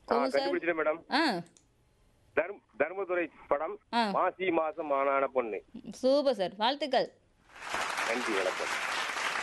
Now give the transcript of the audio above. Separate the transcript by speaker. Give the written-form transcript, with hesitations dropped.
Speaker 1: சொல்லுங்க சார்.
Speaker 2: கண்டுபிடிச்சிட்டேன் மேடம்.
Speaker 1: ஆ
Speaker 2: தர்மதுரை படம்
Speaker 1: ஆ
Speaker 2: மாசி மாசம் ஆனான பொண்ணு.
Speaker 1: சூப்பர் சார், வாழ்த்துக்கள்.
Speaker 2: நன்றி, வணக்கம்.